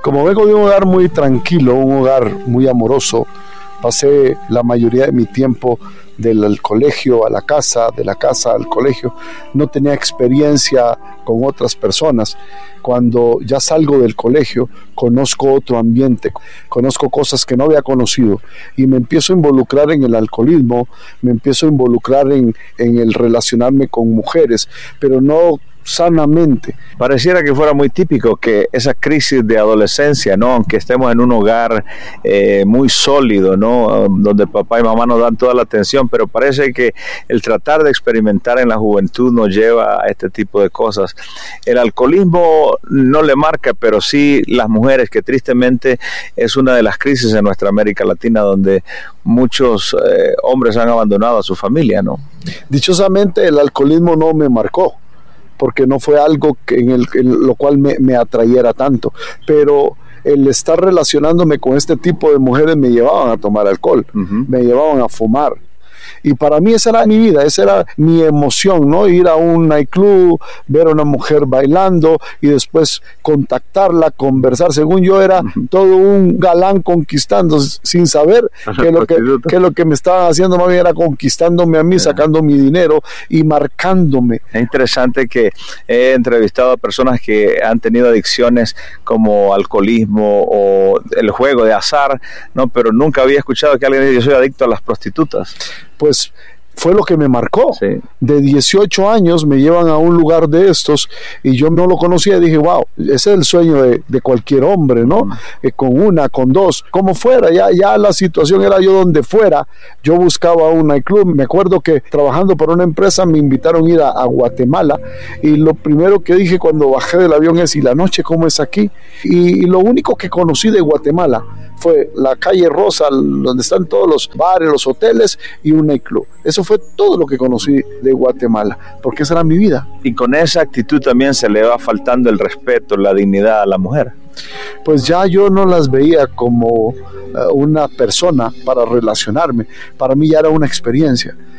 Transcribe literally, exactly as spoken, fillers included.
Como vengo de un hogar muy tranquilo, un hogar muy amoroso, pasé la mayoría de mi tiempo del colegio a la casa, de la casa al colegio. No tenía experiencia con otras personas. Cuando ya salgo del colegio, conozco otro ambiente, conozco cosas que no había conocido y me empiezo a involucrar en el alcoholismo, me empiezo a involucrar en, en el relacionarme con mujeres, pero no sanamente. Pareciera que fuera muy típico que esa crisis de adolescencia, ¿no? Aunque estemos en un hogar eh, muy sólido, ¿no? Donde papá y mamá nos dan toda la atención, pero parece que el tratar de experimentar en la juventud nos lleva a este tipo de cosas. El alcoholismo no le marca, pero sí las mujeres, que tristemente es una de las crisis en nuestra América Latina donde muchos eh, hombres han abandonado a su familia, ¿no? Dichosamente el alcoholismo no me marcó, porque no fue algo que en, el, en lo cual me, me atrayera tanto, pero el estar relacionándome con este tipo de mujeres me llevaban a tomar alcohol, uh-huh. me llevaban a fumar. Y para mí esa era mi vida, esa era mi emoción, ¿no? Ir a un nightclub, ver a una mujer bailando y después contactarla, conversar. Según yo era uh-huh. todo un galán conquistando, sin saber que lo que, que lo que me estaban haciendo más bien era conquistándome a mí, sacando mi dinero y marcándome. Es interesante que he entrevistado a personas que han tenido adicciones como alcoholismo o el juego de azar, ¿no? Pero nunca había escuchado que alguien diga: yo soy adicto a las prostitutas. Pues fue lo que me marcó. Sí. De dieciocho años me llevan a un lugar de estos y yo no lo conocía y dije, wow, ese es el sueño de, de cualquier hombre, ¿no? Mm. Eh, con una, con dos, como fuera, ya, ya la situación era yo donde fuera, yo buscaba un nightclub. Me acuerdo que trabajando para una empresa me invitaron a ir a, a Guatemala y lo primero que dije cuando bajé del avión es, ¿y la noche cómo es aquí? Y, y lo único que conocí de Guatemala fue la calle Rosa, donde están todos los bares, los hoteles y un nightclub. Eso fue todo lo que conocí de Guatemala, porque esa era mi vida. Y con esa actitud también se le va faltando el respeto, la dignidad a la mujer. Pues ya yo no las veía como uh, una persona para relacionarme. Para mí ya era una experiencia.